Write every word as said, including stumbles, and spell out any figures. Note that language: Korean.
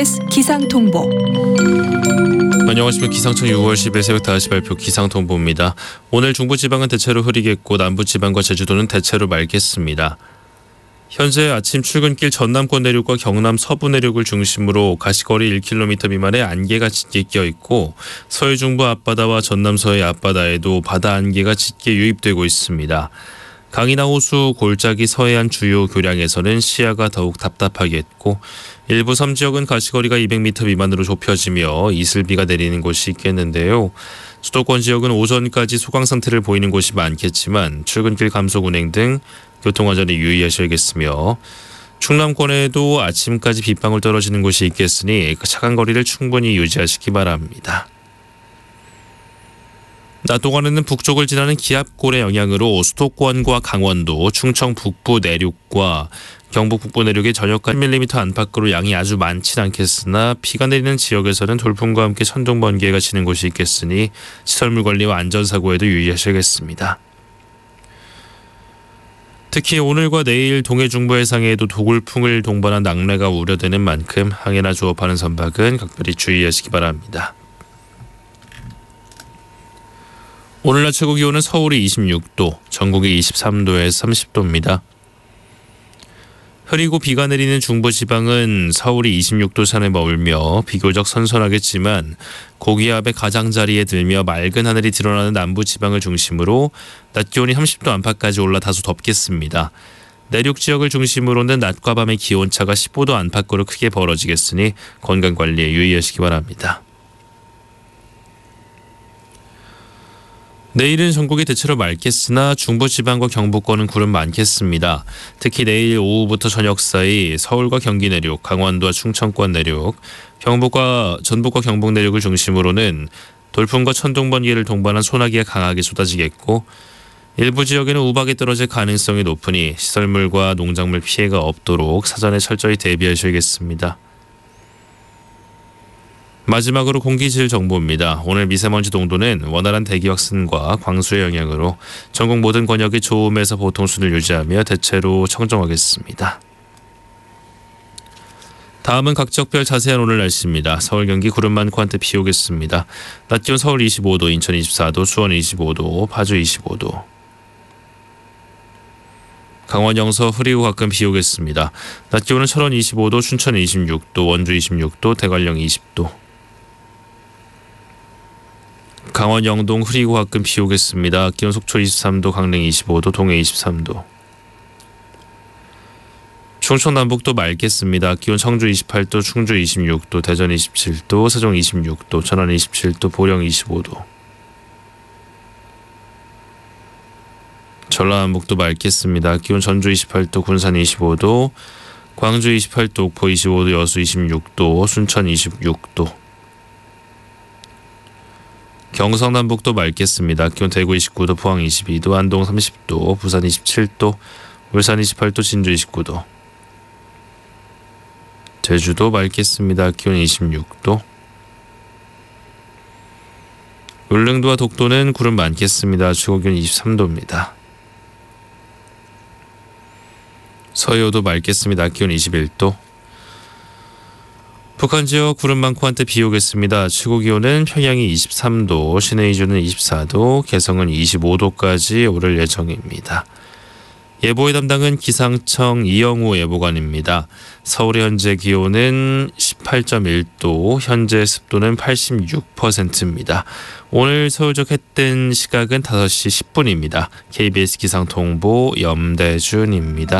케이비에스 기상통보. 안녕하십니까. 기상청 유월 십일 새벽 다시 발표 기상통보입니다. 오늘 중부지방은 대체로 흐리겠고 남부지방과 제주도는 대체로 맑겠습니다. 현재 아침 출근길 전남권 내륙과 경남 서부 내륙을 중심으로 가시거리 일 킬로미터 미만의 안개가 짙게 껴있고 서해 중부 앞바다와 전남 서해 앞바다에도 바다 안개가 짙게 유입되고 있습니다. 강이나 호수, 골짜기 서해안 주요 교량에서는 시야가 더욱 답답하겠고 일부 섬 지역은 가시거리가 이백 미터 미만으로 좁혀지며 이슬비가 내리는 곳이 있겠는데요. 수도권 지역은 오전까지 소강 상태를 보이는 곳이 많겠지만 출근길 감속 운행 등 교통안전에 유의하셔야겠으며 충남권에도 아침까지 빗방울 떨어지는 곳이 있겠으니 그 차간 거리를 충분히 유지하시기 바랍니다. 낮 동안에는 북쪽을 지나는 기압골의 영향으로 수도권과 강원도, 충청 북부 내륙과 경북 북부 내륙의 저녁까지 십 밀리미터 안팎으로 양이 아주 많진 않겠으나 비가 내리는 지역에서는 돌풍과 함께 천둥 번개가 치는 곳이 있겠으니 시설물 관리와 안전사고에도 유의하셔야겠습니다. 특히 오늘과 내일 동해 중부 해상에도 도굴풍을 동반한 낙뢰가 우려되는 만큼 항해나 조업하는 선박은 각별히 주의하시기 바랍니다. 오늘 낮 최고 기온은 서울이 이십육 도, 전국이 이십삼 도에서 삼십 도입니다. 흐리고 비가 내리는 중부지방은 서울이 이십육 도 선에 머물며 비교적 선선하겠지만 고기압의 가장자리에 들며 맑은 하늘이 드러나는 남부지방을 중심으로 낮 기온이 삼십 도 안팎까지 올라 다소 덥겠습니다. 내륙 지역을 중심으로는 낮과 밤의 기온차가 십오 도 안팎으로 크게 벌어지겠으니 건강관리에 유의하시기 바랍니다. 내일은 전국이 대체로 맑겠으나 중부지방과 경북권은 구름 많겠습니다. 특히 내일 오후부터 저녁 사이 서울과 경기 내륙, 강원도와 충청권 내륙, 경북과 전북과 경북 내륙을 중심으로는 돌풍과 천둥 번개를 동반한 소나기가 강하게 쏟아지겠고 일부 지역에는 우박이 떨어질 가능성이 높으니 시설물과 농작물 피해가 없도록 사전에 철저히 대비하셔야겠습니다. 마지막으로 공기질 정보입니다. 오늘 미세먼지 농도는 원활한 대기 확산과 광수의 영향으로 전국 모든 권역이 좋음에서 보통 수준을 유지하며 대체로 청정하겠습니다. 다음은 각 지역별 자세한 오늘 날씨입니다. 서울, 경기 구름 많고 한때 비 오겠습니다. 낮 기온 서울 이십오 도, 인천 이십사 도, 수원 이십오 도, 파주 이십오 도. 강원 영서 흐리고 가끔 비 오겠습니다. 낮 기온은 철원 이십오 도, 춘천 이십육 도, 원주 이십육 도, 대관령 이십 도. 강원 영동 흐리고 가끔 비 오겠습니다. 기온 속초 이십삼 도, 강릉 이십오 도, 동해 이십삼 도. 충청 남북도 맑겠습니다. 기온 청주 이십팔 도, 충주 이십육 도, 대전 이십칠 도, 세종 이십육 도, 천안 이십칠 도, 보령 이십오 도. 전라남북도 맑겠습니다. 기온 전주 이십팔 도, 군산 이십오 도, 광주 이십팔 도, 옥포 이십오 도, 여수 이십육 도, 순천 이십육 도. 경상남북도 맑겠습니다. 기온 대구 이십구 도, 포항 이십이 도, 안동 삼십 도, 부산 이십칠 도, 울산 이십팔 도, 진주 이십구 도. 제주도 맑겠습니다. 기온 이십육 도. 울릉도와 독도는 구름 많겠습니다. 최고 기온 이십삼 도입니다. 서해오도 맑겠습니다. 기온 이십일 도. 북한 지역 구름 많고 한때 비 오겠습니다. 최고 기온은 평양이 이십삼 도, 신의주는 이십사 도, 개성은 이십오 도까지 오를 예정입니다. 예보의 담당은 기상청 이영우 예보관입니다. 서울의 현재 기온은 십팔 점 일 도, 현재 습도는 팔십육 퍼센트입니다. 오늘 서울적 해 뜬 시각은 다섯 시 십 분입니다. 케이비에스 기상통보 염대준입니다.